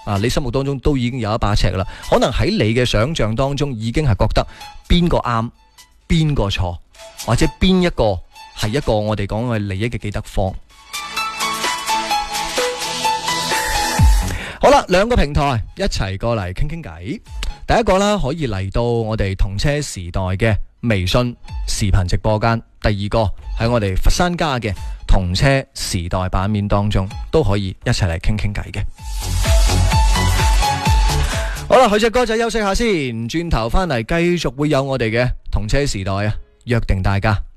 你心目當中都已經有一把尺啦。可能喺你嘅想象當中已經係覺得邊個啱，邊個錯，或者邊一個係一個我哋講嘅利益嘅既得方。好啦，兩個平台一齊過嚟傾傾偈。第一個啦，可以嚟到我哋同車時代嘅微信視頻直播間。第二個喺我哋佛山家嘅同車時代版面當中，都可以一齊嚟傾傾偈嘅。好啦，去隻歌仔休息下先，轉頭翻嚟繼續會有我哋嘅同車時代啊，約定大家